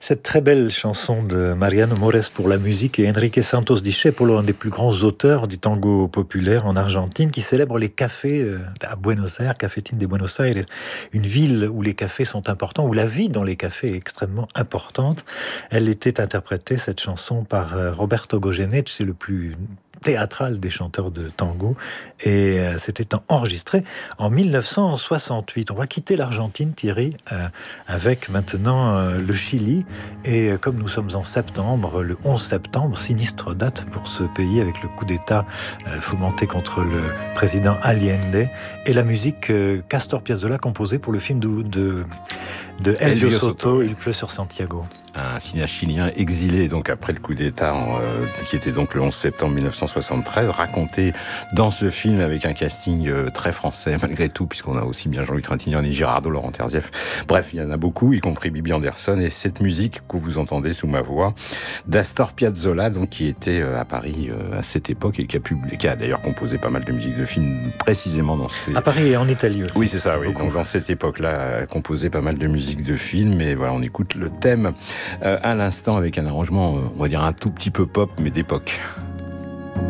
Cette très belle chanson de Mariano Mores pour la musique et Enrique Santos Discépolo, un des plus grands auteurs du tango populaire en Argentine, qui célèbre les cafés à Buenos Aires, Cafetín de Buenos Aires, une ville où les cafés sont importants, où la vie dans les cafés est extrêmement importante. Elle était interprétée, cette chanson, par Roberto Goyeneche, c'est le plus théâtral des chanteurs de tango, et c'était enregistré en 1968. On va quitter l'Argentine, Thierry, avec maintenant le Chili, et comme nous sommes en septembre, le 11 septembre, sinistre date pour ce pays avec le coup d'État fomenté contre le président Allende, et la musique qu'Astor Piazzolla composée pour le film de Elvio Soto, Il pleut sur Santiago. Un cinéaste chilien exilé donc après le coup d'État qui était donc le 11 septembre 1973, raconté dans ce film avec un casting très français malgré tout, puisqu'on a aussi bien Jean-Luc Trintignant et Girardot, Laurent Terzieff. Bref, il y en a beaucoup, y compris Bibi Andersson, et cette musique que vous entendez sous ma voix d'Astor Piazzolla, donc qui était à Paris à cette époque et qui a d'ailleurs composé pas mal de musique de film précisément dans ces... À Paris et en Italie aussi. Oui, c'est ça, oui. Donc dans cette époque-là, a composé pas mal de musique de film, et voilà, on écoute le thème à l'instant avec un arrangement, on va dire un tout petit peu pop, mais d'époque.